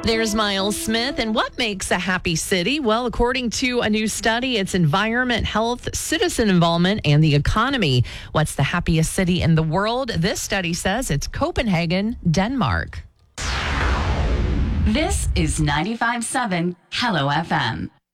There's Miles Smith. And what makes a happy city? Well, according to a new study, it's environment, health, citizen involvement, and the economy. What's the happiest city in the world? This study says it's Copenhagen, Denmark. This is 95.7 Hello FM.